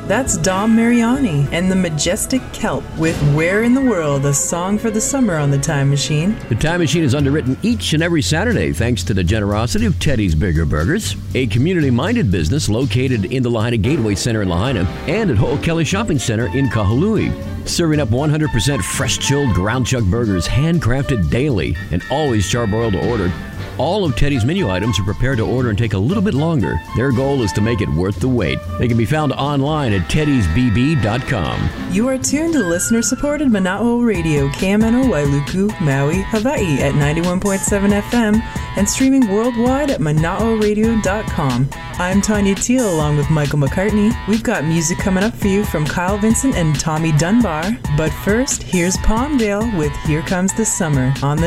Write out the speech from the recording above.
That's Dom Mariani and the Majestic Kelp with Where in the World, a song for the summer on the Time Machine. The Time Machine is underwritten each and every Saturday thanks to the generosity of Teddy's Bigger Burgers, a community-minded business located in the Lahaina Gateway Center in Lahaina and at Ho'okele Shopping Center in Kahului. Serving up 100% fresh chilled ground chuck burgers, handcrafted daily and always charbroiled to order. All of Teddy's menu items are prepared to order and take a little bit longer. Their goal is to make it worth the wait. They can be found online at teddysbb.com. You are tuned to listener-supported Mana'o Radio, KMNO Wailuku, Maui, Hawaii at 91.7 FM and streaming worldwide at mana'oradio.com. I'm Tanya Teal along with Michael McCartney. We've got music coming up for you from Kyle Vincent and Tommy Dunbar. But first, here's Palmdale with Here Comes the Summer on the